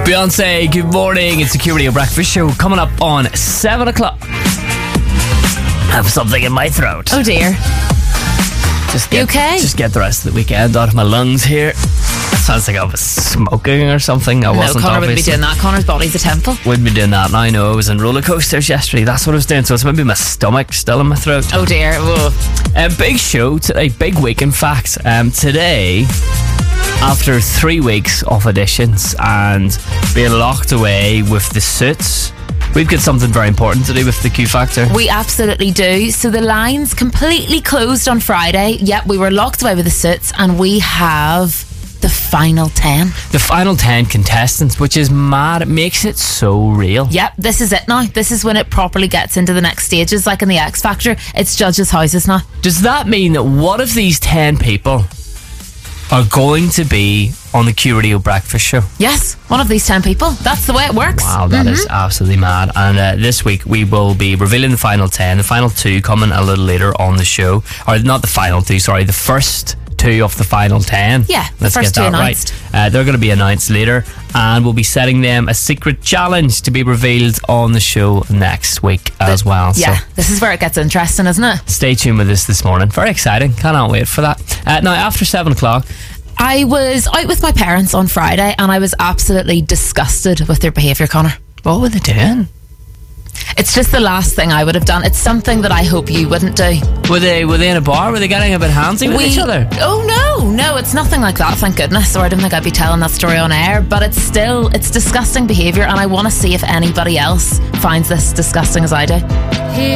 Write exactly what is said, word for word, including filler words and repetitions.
Beyonce, good morning. It's the Q Radio Breakfast Show coming up on seven o'clock. I have something in my throat. Oh dear. Just get, you okay? Just get the rest of the weekend out of my lungs here. That sounds like I was smoking or something. I no, wasn't. Connor wouldn't be obviously. doing that. Connor's body's a temple. Wouldn't be doing that. Now I know I was in roller coasters yesterday. That's what I was doing. So it's maybe my stomach still in my throat. Oh dear. Whoa. A big show today. Big week, in fact. Um, today, after three weeks of auditions and being locked away with the Suits, we've got something very important to do with the Q Factor. We absolutely do. So the lines completely closed on Friday. Yep, we were locked away with the Suits, and we have the final ten. The final ten contestants, which is mad. It makes it so real. Yep, this is it now. This is when it properly gets into the next stages, like in the X Factor. It's judges' houses now. Does that mean that one of these ten people are going to be on the Q Radio Breakfast Show? Yes, one of these ten people. That's the way it works. Wow, that mm-hmm. is absolutely mad. And uh, this week we will be revealing the final ten. The final two coming a little later on the show. Or not the final two, sorry, the first two of the final ten. Yeah, the Let's first get two that announced. right. Uh, they're going to be announced later, and we'll be setting them a secret challenge to be revealed on the show next week as The- well. Yeah, So this is where it gets interesting, isn't it? stay tuned with us this morning. Very exciting. Cannot wait for that. Uh, now, after seven o'clock, I was out with my parents on Friday, and I was absolutely disgusted with their behaviour, Connor. what were they doing? It's just the last thing I would have done. It's something that I hope you wouldn't do. Were they were they in a bar? Were they getting a bit handsy with We- each other? Oh no, no, it's nothing like that, thank goodness. Or I don't think I'd be telling that story on air. But it's still, it's disgusting behaviour, and I want to see if anybody else finds this disgusting as I do.